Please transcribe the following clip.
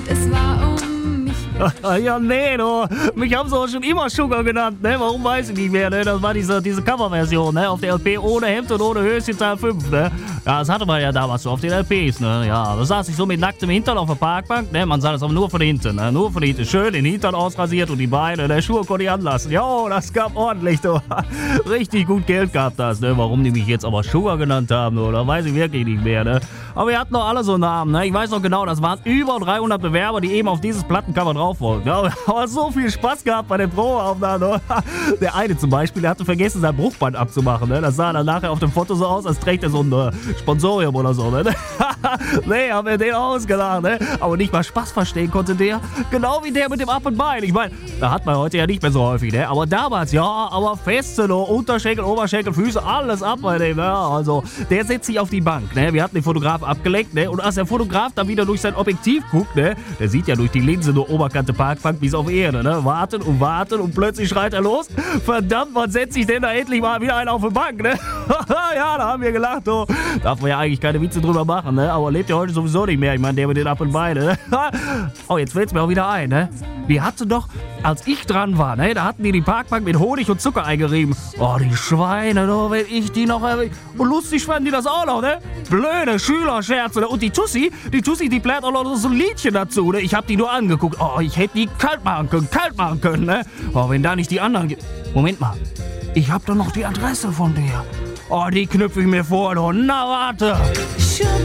Es war um mich. Ja, nee, du. Mich haben sie auch schon immer Sugar genannt, ne? Warum weiß ich nicht mehr, ne? Das war diese Coverversion, ne? Auf der LP ohne Hemd und ohne Höschen Teil 5, ne? Ja, das hatte man ja damals so auf den LPs, ne? Ja, da saß ich so mit nacktem Hintern auf der Parkbank, ne? Man sah das aber nur von hinten, ne? Nur von hinten. Schön den Hintern ausrasiert und die Beine, ne? Schuhe konnte ich anlassen. Jo, das gab ordentlich, du. Richtig gut Geld gab das, ne? Warum die mich jetzt aber Sugar genannt haben, oder? Weiß ich wirklich nicht mehr, ne? Aber wir hatten doch alle so Namen, ne? Ich weiß noch genau, das waren über 300 Bewerber, die eben auf dieses Plattencover drauf wollten. Ja, aber so viel Spaß gehabt bei den Probeaufnahmen, ne? Der eine zum Beispiel, der hatte vergessen, sein Bruchband abzumachen, ne? Das sah dann nachher auf dem Foto so aus, als trägt er so ein Sponsorium oder so, ne? Nee, haben wir den ausgelacht, ne? Aber nicht mal Spaß verstehen konnte der. Genau wie der mit dem Up and Bein. Ich meine, da hat man heute ja nicht mehr so häufig, ne? Aber damals, ja, aber feste, ne? Unterschenkel, Oberschenkel, Füße, alles ab bei dem, ne? Also, der setzt sich auf die Bank, ne? Wir hatten den Fotograf abgelenkt, ne? Und als der Fotograf dann wieder durch sein Objektiv guckt, ne? Der sieht ja durch die Linse nur oberkante Parkbank bis auf Erde, ne? Warten und plötzlich schreit er los. Verdammt, wann setzt sich denn da endlich mal wieder einer auf die Bank, ne? Ja, da haben wir gelacht, du. Darf man ja eigentlich keine Witze drüber machen, ne? Aber lebt ja heute sowieso nicht mehr. Ich meine, der mit den Up and Bein, ne? Oh, jetzt fällt's mir auch wieder ein, ne? Die hatte doch, als ich dran war, ne? Da hatten die Parkbank mit Honig und Zucker eingerieben. Oh, die Schweine, du, wenn ich die noch erwähne. Und lustig fanden die das auch noch, ne? Blöde Schülerscherze, ne? Und die Tussi, die plärt auch noch so ein Liedchen dazu, ne? Ich hab die nur angeguckt. Oh, ich hätte die kalt machen können, ne? Oh, wenn da nicht die anderen... Moment mal, ich hab doch noch die Adresse von der. Oh, die knüpfe ich mir vor, du. Na, warte. Sugar